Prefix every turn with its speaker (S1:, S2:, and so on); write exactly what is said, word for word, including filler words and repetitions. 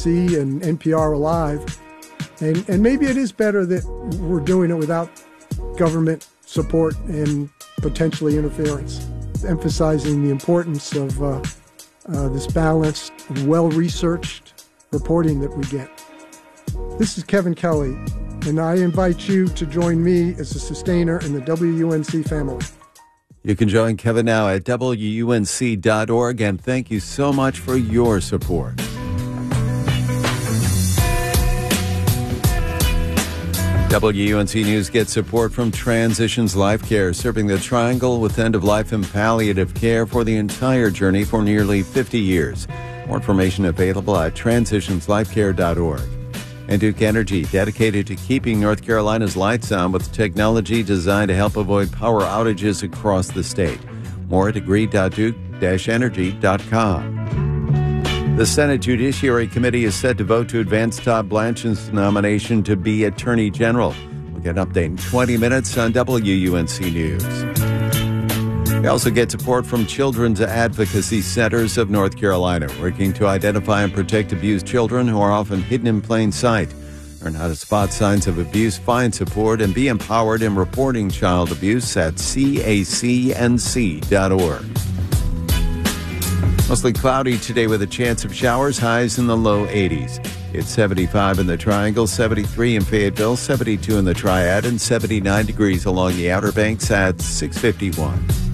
S1: C and N P R Alive. And, and maybe it is better that we're doing it without government support and potentially interference, emphasizing the importance of uh, uh, this balanced, well-researched reporting that we get. This is Kevin Kelly, and I invite you to join me as a sustainer in the W U N C family.
S2: You can join Kevin now at W U N C dot org, and thank you so much for your support. W U N C News gets support from Transitions Life Care, serving the Triangle with end-of-life and palliative care for the entire journey for nearly fifty years. More information available at transitions life care dot org. And Duke Energy, dedicated to keeping North Carolina's lights on with technology designed to help avoid power outages across the state. More at agree dot duke dash energy dot com. The Senate Judiciary Committee is set to vote to advance Todd Blanchard's nomination to be Attorney General. We'll get an update in twenty minutes on W U N C News. We also get support from Children's Advocacy Centers of North Carolina, working to identify and protect abused children who are often hidden in plain sight. Learn how to spot signs of abuse, find support, and be empowered in reporting child abuse at C A C N C dot org. Mostly cloudy today with a chance of showers, highs in the low eighties. It's seventy-five in the Triangle, seventy-three in Fayetteville, seventy-two in the Triad, and seventy-nine degrees along the Outer Banks at six fifty-one.